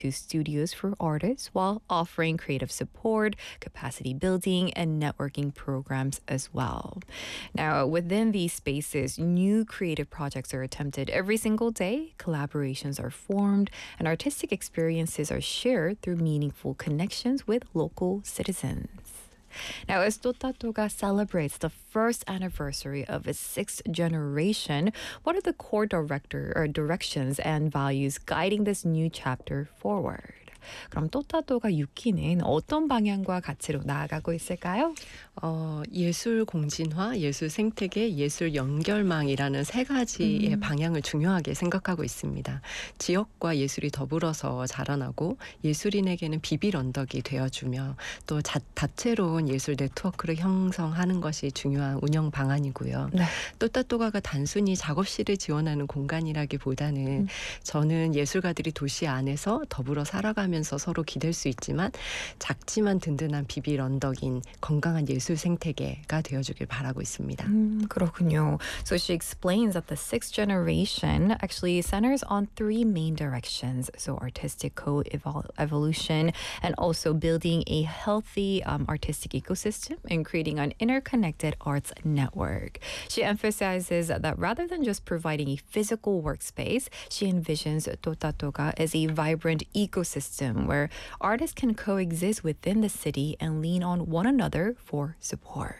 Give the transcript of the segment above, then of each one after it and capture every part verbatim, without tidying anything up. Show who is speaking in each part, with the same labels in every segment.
Speaker 1: to studios for artists while offering creative support, capacity building, and networking programs as well. Now, within these spaces, new creative projects are attempted every single day, collaborations are formed, and artistic experiences are shared through meaningful connections with local citizens. Now, as Totatoga celebrates the first anniversary of its sixth generation, what are the core director or directions and values guiding this new chapter forward? 그럼 또따또가 육 기는 어떤 방향과 가치로 나아가고 있을까요?
Speaker 2: 어, 예술 공진화, 예술 생태계, 예술 연결망이라는 세 가지의
Speaker 1: 음.
Speaker 2: 방향을 중요하게 생각하고 있습니다. 지역과 예술이 더불어서 자라나고 예술인에게는 비빌 언덕이 되어주며 또 자, 다채로운 예술 네트워크를 형성하는 것이 중요한 운영 방안이고요.
Speaker 1: 네.
Speaker 2: 또따또가가 단순히 작업실을 지원하는 공간이라기보다는
Speaker 1: 음.
Speaker 2: 저는 예술가들이 도시 안에서 더불어 살아가면서 서로 기댈 수 있지만 작지만 든든한 비빌 언덕인 건강한 예술 생태계가 되어주길 바라고 있습니다.
Speaker 1: 음, 그렇군요. So she explains that the sixth generation actually centers on three main directions. So artistic co-evolution and also building a healthy um, artistic ecosystem and creating an interconnected arts network. She emphasizes that rather than just providing a physical workspace, she envisions Totatoga as a vibrant ecosystem where artists can coexist within the city and lean on one another for support.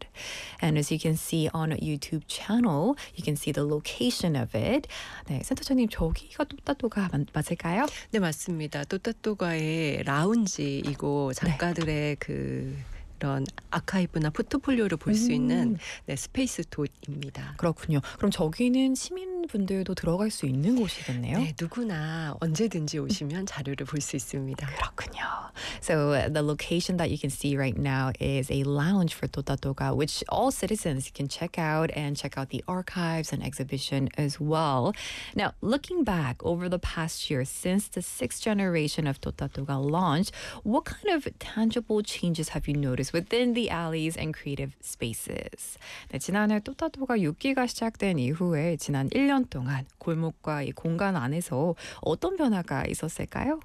Speaker 1: And as you can see on a YouTube channel, you can see the location of it. 네, 센터장님 저기가 또따또가 맞을까요?
Speaker 2: 네, 맞습니다. 또따또가의 라운지이고 작가들의 그 이런 아카이브나 포트폴리오를 볼 수
Speaker 1: 음.
Speaker 2: 있는 네, 스페이스 돗입니다.
Speaker 1: 그렇군요. 그럼 저기는 시민분들도 들어갈 수 있는 곳이겠네요.
Speaker 2: 네, 누구나 언제든지 오시면 자료를 볼 수 있습니다.
Speaker 1: 그렇군요. So uh, the location that you can see right now is a lounge for Totatoga, which all citizens can check out and check out the archives and exhibition as well. Now, looking back over the past year since the sixth generation of Totatoga launched, what kind of tangible changes have you noticed within the alleys and creative spaces? 네, 지난해 또따또가 육 기가 시작된 이후에 지난 일 년 동안 골목과 이 공간 안에서 어떤 변화가 있었을까요?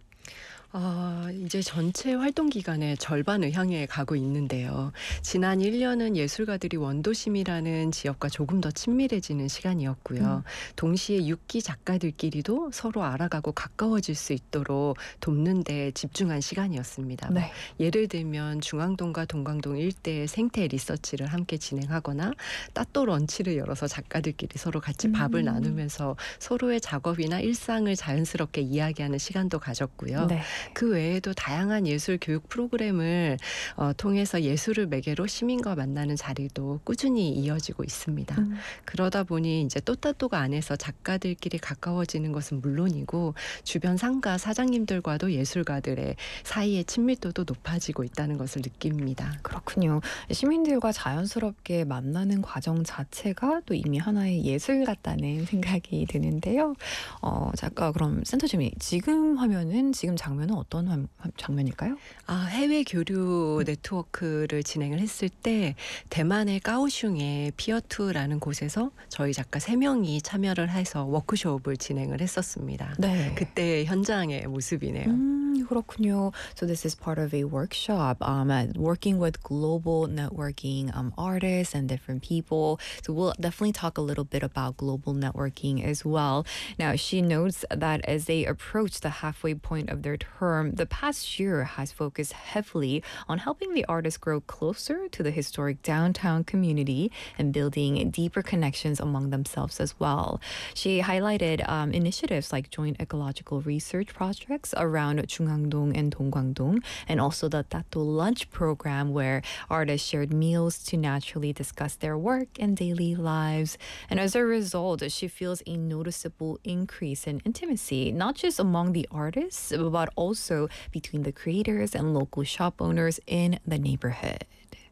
Speaker 2: 어, 이제 전체 활동 기간의 절반을 향해 가고 있는데요. 지난 일 년은 예술가들이 원도심이라는 지역과 조금 더 친밀해지는 시간이었고요. 음. 동시에 육 기 작가들끼리도 서로 알아가고 가까워질 수 있도록 돕는 데 집중한 시간이었습니다.
Speaker 1: 네.
Speaker 2: 예를 들면 중앙동과 동광동 일대의 생태 리서치를 함께 진행하거나 따또 런치를 열어서 작가들끼리 서로 같이
Speaker 1: 음.
Speaker 2: 밥을 나누면서 서로의 작업이나 일상을 자연스럽게 이야기하는 시간도 가졌고요.
Speaker 1: 네.
Speaker 2: 그 외에도 다양한 예술 교육 프로그램을 어, 통해서 예술을 매개로 시민과 만나는 자리도 꾸준히 이어지고 있습니다. 음. 그러다 보니 이제 또따또가 안에서 작가들끼리 가까워지는 것은 물론이고 주변 상가 사장님들과도 예술가들의 사이의 친밀도도 높아지고 있다는 것을 느낍니다.
Speaker 1: 그렇군요. 시민들과 자연스럽게 만나는 과정 자체가 또 이미 하나의 예술 같다는 생각이 드는데요. 어, 잠깐 그럼 센터장님 지금 화면은 지금 장면은 어떤 화, 장면일까요?
Speaker 2: 아, 해외 교류 네트워크를 진행을 했을 때 대만의 까오슝의 피어투라는 곳에서 저희 작가 세 명이 참여를 해서 워크숍을 진행을 했었습니다.
Speaker 1: 네.
Speaker 2: 그때 현장의 모습이네요.
Speaker 1: 음, 그렇군요. So this is part of a workshop um, working with global networking um, artists and different people. So we'll definitely talk a little bit about global networking as well. Now, she notes that as they approach the halfway point of their term, the past year has focused heavily on helping the artists grow closer to the historic downtown community and building deeper connections among themselves as well. She highlighted um, initiatives like joint ecological research projects around Chungangdong and Donggwangdong, and also the Tato Lunch program where artists shared meals to naturally discuss their work and daily lives. And as a result, she feels a noticeable increase in intimacy, not just among the artists, but also between the creators and local shop owners in the neighborhood.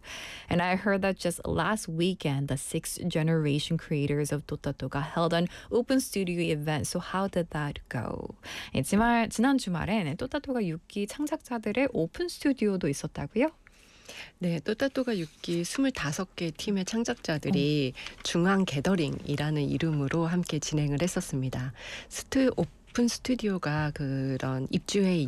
Speaker 1: And I heard that just last weekend, the sixth generation creators of 또따또가 held an open studio event. So how did that go? 예, 지말, 지난 주말엔 또따또가 육 기 창작자들의 오픈 스튜디오도 있었다고요?
Speaker 2: 네, 또따또가 육 기 스물다섯 개 팀의 창작자들이 어. 중앙 게더링이라는 이름으로 함께 진행을 했었습니다. 스튜 높은 스튜디오가 그런 입주해